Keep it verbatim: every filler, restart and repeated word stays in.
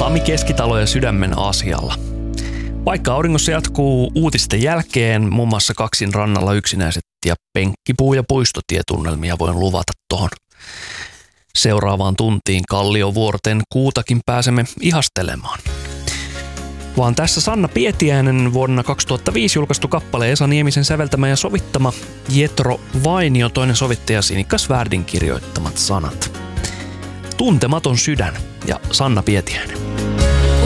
Sami Keskitalo ja Sydämen asialla. Vaikka auringossa jatkuu uutisten jälkeen, muun muassa kaksin rannalla yksinäiset ja penkkipuu- ja puistotietunnelmia voin luvata tuohon seuraavaan tuntiin Kalliovuorten kuutakin pääsemme ihastelemaan. Vaan tässä Sanna Pietiäinen vuonna kaksituhattaviisi julkaistu kappale Esa Niemisen säveltämä ja sovittama, Jetro Vainio toinen sovittaja Sinikka Svärdin kirjoittamat sanat. Tuntematon sydän ja Sanna Pietiäinen.